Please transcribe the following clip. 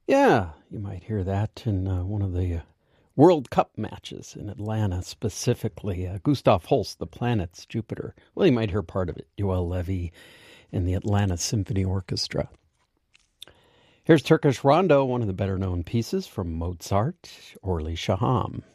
Yeah, you might hear that in one of the World Cup matches in Atlanta, specifically. Gustav Holst, The Planets, Jupiter. Well, you might hear part of it. Joel Levy and the Atlanta Symphony Orchestra. Here's Turkish Rondo, one of the better-known pieces from Mozart, Orly Shaham.